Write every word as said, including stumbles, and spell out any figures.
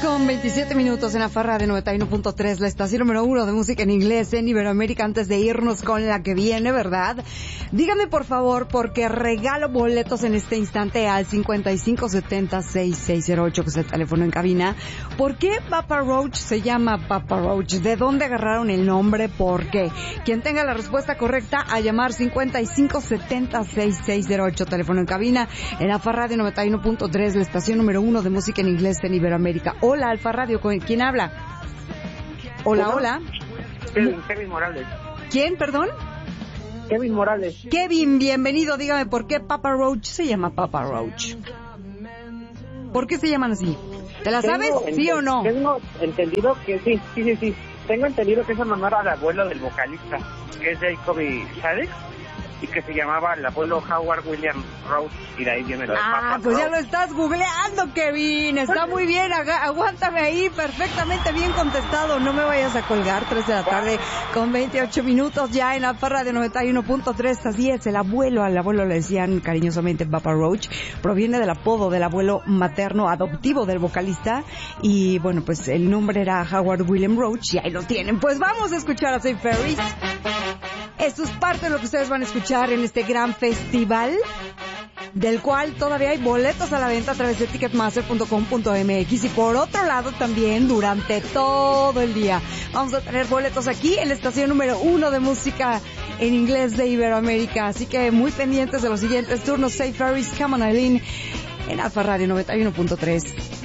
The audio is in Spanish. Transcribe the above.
con veintisiete minutos en Alfa Radio noventa y uno punto tres, la estación número uno de música en inglés en Iberoamérica. Antes de irnos con la que viene, ¿verdad? Dígame por favor, porque regalo boletos en este instante al cincuenta y cinco setenta sesenta y seis cero ocho, que es el teléfono en cabina. ¿Por qué Papa Roach se llama Papa Roach? ¿De dónde agarraron el nombre? ¿Por qué? Quien tenga la respuesta correcta, a llamar cincuenta y cinco setenta sesenta y seis cero ocho, teléfono en cabina en Alfa Radio noventa y uno punto tres, la estación número uno de música en inglés en Iberoamérica. Hola, Alfa Radio, ¿con quién habla? Hola, hola. Kevin, Kevin Morales. ¿Quién, perdón? Kevin Morales. Kevin, bienvenido. Dígame, ¿por qué Papa Roach se llama Papa Roach? ¿Por qué se llaman así? ¿Te la sabes? Tengo ¿Sí o no? Tengo entendido que sí, sí, sí, sí. Tengo entendido que es en honor al abuelo del vocalista, que es Jacoby Shaddix, y que se llamaba el abuelo Howard William Roach, y de ahí viene la Ah, Papa pues Roach. ya lo estás googleando, Kevin. Está muy bien, aga- aguántame ahí, perfectamente bien contestado. No me vayas a colgar, tres de la tarde con veintiocho minutos ya en Alfa Radio noventa y uno punto tres. Así es, el abuelo, al abuelo le decían cariñosamente Papa Roach. Proviene del apodo del abuelo materno adoptivo del vocalista. Y bueno, pues el nombre era Howard William Roach, y ahí lo tienen. Pues vamos a escuchar a Saint Ferris. Esto es parte de lo que ustedes van a escuchar en este gran festival, del cual todavía hay boletos a la venta a través de ticketmaster punto com punto m x. Y por otro lado también, durante todo el día, vamos a tener boletos aquí en la estación número uno de música en inglés de Iberoamérica. Así que muy pendientes de los siguientes turnos. Saint Ferris, Come on Eileen, en Alfa Radio noventa y uno punto tres.